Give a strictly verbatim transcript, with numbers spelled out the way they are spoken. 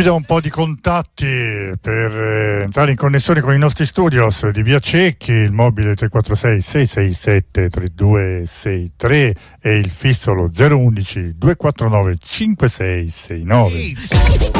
vi do un po' di contatti per eh, entrare in connessione con i nostri studios di Via Cecchi, il mobile tre quattro sei sei sei sette tre due sei tre e il fisso lo zero uno uno due quattro nove cinque sei sei nove.